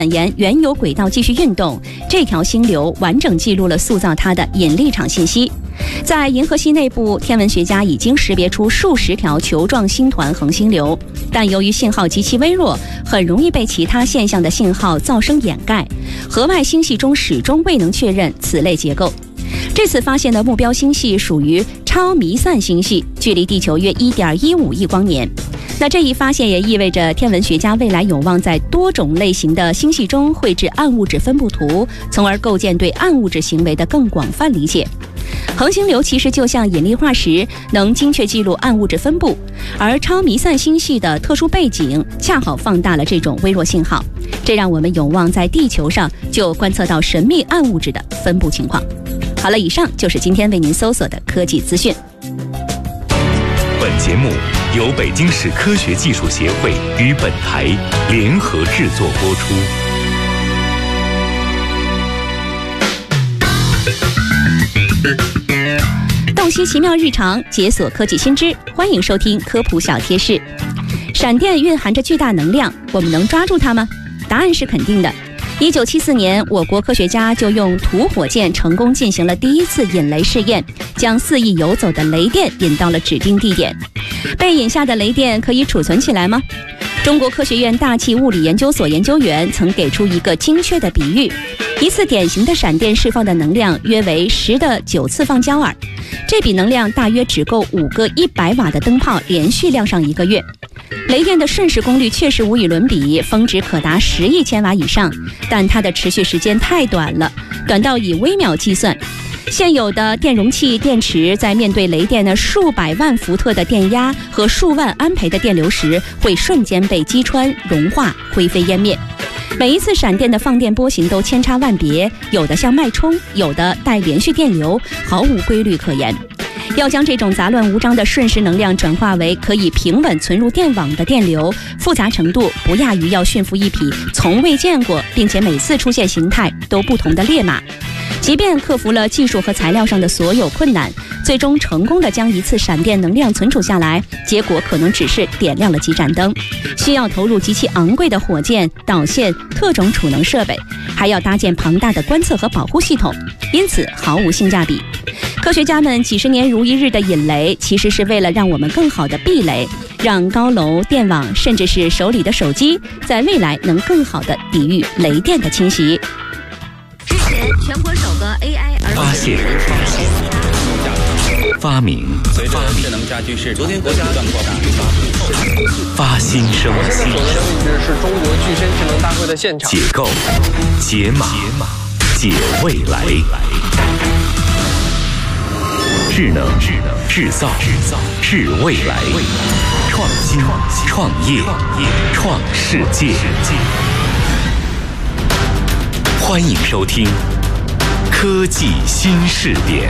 沿原有轨道继续运动，这条星流完整记录了塑造它的引力场信息。在银河系内部，天文学家已经识别出数十条球状星团恒星流，但由于信号极其微弱，很容易被其他现象的信号噪声掩盖。河外星系中始终未能确认此类结构。这次发现的目标星系属于超弥散星系，距离地球约 1.15 亿光年。那这一发现也意味着天文学家未来有望在多种类型的星系中绘制暗物质分布图，从而构建对暗物质行为的更广泛理解。恒星流其实就像引力化石，能精确记录暗物质分布，而超弥散星系的特殊背景恰好放大了这种微弱信号，这让我们有望在地球上就观测到神秘暗物质的分布情况。好了，以上就是今天为您搜索的科技资讯。 本节目由北京市科学技术协会与本台联合制作播出。 洞悉奇妙日常，解锁科技新知，欢迎收听科普小贴士。闪电蕴含着巨大能量，我们能抓住它吗？答案是肯定的。1974年，我国科学家就用土火箭成功进行了第一次引雷试验，将4亿游走的雷电引到了指定地点。被引下的雷电可以储存起来吗？中国科学院大气物理研究所研究员曾给出一个精确的比喻，一次典型的闪电释放的能量约为10的9次方焦耳，这笔能量大约只够5个100瓦的灯泡连续亮上1个月。雷电的瞬时功率确实无与伦比，峰值可达10亿千瓦以上，但它的持续时间太短了，短到以微秒计算。现有的电容器、电池在面对雷电的数百万伏特的电压和数万安培的电流时，会瞬间被击穿、融化、灰飞烟灭。每一次闪电的放电波形都千差万别，有的像脉冲，有的带连续电流，毫无规律可言。要将这种杂乱无章的瞬时能量转化为可以平稳存入电网的电流，复杂程度不亚于要驯服一匹从未见过并且每次出现形态都不同的烈马。即便克服了技术和材料上的所有困难，最终成功地将一次闪电能量存储下来，结果可能只是点亮了几盏灯，需要投入极其昂贵的火箭、导线、特种储能设备，还要搭建庞大的观测和保护系统，因此毫无性价比。科学家们几十年如一日的引雷，其实是为了让我们更好的避雷，让高楼、电网，甚至是手里的手机，在未来能更好的抵御雷电的侵袭。 之前全国首个 AI 儿童发现、发明、 随着智能家居市场不断扩大， 发新生、 我现在所在的位置是中国具身智能大会的现场。 解构、解码、解未来。智能、制造、智未来。创新、创业、创世界。欢迎收听科技新视点。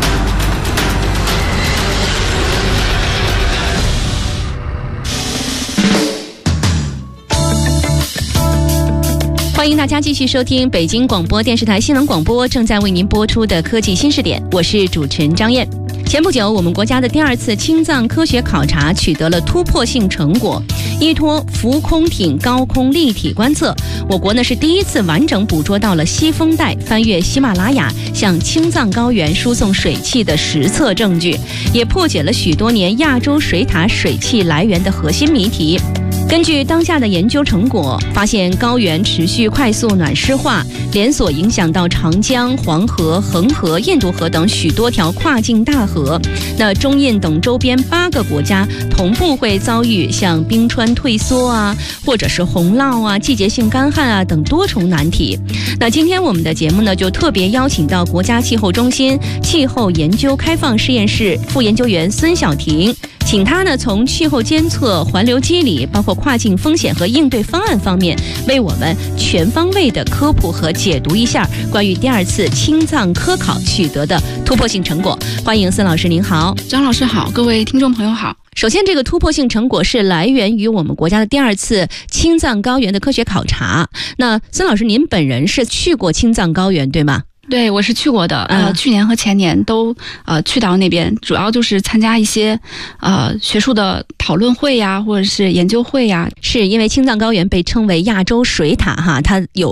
欢迎大家继续收听北京广播电视台新闻广播正在为您播出的科技新视点，我是主持人张燕。前不久，我们国家的第2次青藏科学考察取得了突破性成果，依托浮空艇高空立体观测，我国呢是第一次完整捕捉到了西风带翻越喜马拉雅向青藏高原输送水汽的实测证据，也破解了许多年亚洲水塔水汽来源的核心谜题。根据当下的研究成果，发现高原持续快速暖湿化，连锁影响到长江、黄河、恒河、印度河等许多条跨境大河。那中印等周边8个国家同步会遭遇像冰川退缩啊，或者是洪涝啊、季节性干旱啊等多重难题。那今天我们的节目呢，就特别邀请到国家气候中心气候研究开放实验室副研究员孙晓婷，请他呢从气候监测、环流机理，包括跨境风险和应对方案方面，为我们全方位的科普和解读一下关于第2次青藏科考取得的突破性成果。欢迎孙老师，您好。 张老师好，各位听众朋友好。 首先，这个突破性成果是来源于我们国家的第2次青藏高原的科学考察。那孙老师，您本人是去过青藏高原对吗？ 对，我是去过的，去年和前年都去到那边，主要就是参加一些学术的讨论会呀，或者是研究会呀。 是因为青藏高原被称为亚洲水塔哈，它有